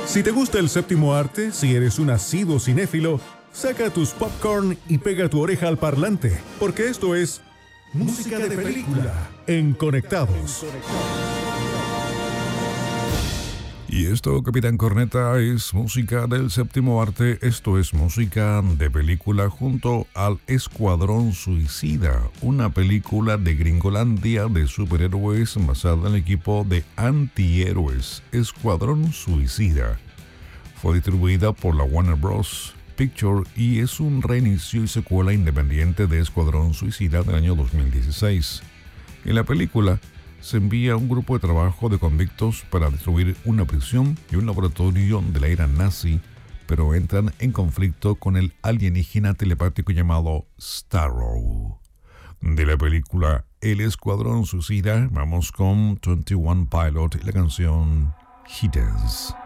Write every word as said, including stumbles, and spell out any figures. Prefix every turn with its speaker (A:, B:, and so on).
A: Si te gusta el séptimo arte, si eres un asiduo cinéfilo, saca tus popcorn y pega tu oreja al parlante, porque esto es Música de Película en Conectados.
B: Y esto, Capitán Corneta, es música del séptimo arte. Esto es música de película junto al Escuadrón Suicida, una película de Gringolandia de superhéroes basada en el equipo de antihéroes Escuadrón Suicida. Fue distribuida por la Warner Bros. Picture y es un reinicio y secuela independiente de Escuadrón Suicida del año dos mil dieciséis. En la película se envía un grupo de trabajo de convictos para destruir una prisión y un laboratorio de la era nazi, pero entran en conflicto con el alienígena telepático llamado Starro. De la película El Escuadrón Suicida, vamos con veintiuno Pilot y la canción Hiddens.